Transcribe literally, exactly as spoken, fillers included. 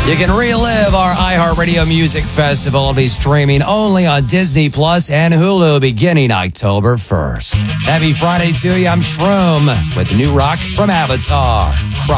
You can relive our iHeartRadio Music Festival. It'll be streaming only on Disney Plus and Hulu beginning October first. Happy Friday to you. I'm Shroom with the new rock from Avatar. Cross